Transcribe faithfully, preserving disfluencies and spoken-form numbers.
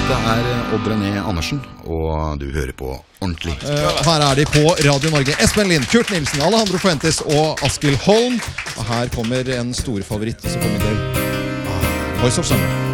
Dette er Odd René Andersen, og du hører på Ordentlig. Uh, her er de på Radio Norge. Espen Lind, Kurt Nilsen, Alejandro Fuentes og Askild Holm. Og her kommer en stor favoritt som kommer til. Voice of Summer.